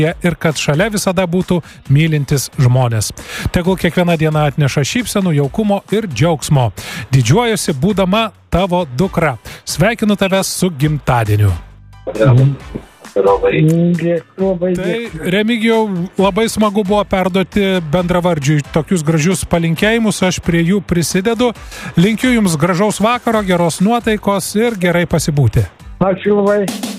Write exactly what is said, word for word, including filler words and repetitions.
ir kad šalia visada būtų mylintis žmonės. Tegul kiekviena diena atneša šypsenų, jaukumo ir džiaugsmo. Didžiuojuosi būdama tavo dukra. Sveikinu tave su gimtadieniu. Tai Remigijau, labai smagu buvo perduoti bendravardžiui tokius gražius palinkėjimus, aš prie jų prisidedu. Linkiu jums gražaus vakaro, geros nuotaikos ir gerai pasibūti. Ačiū labai.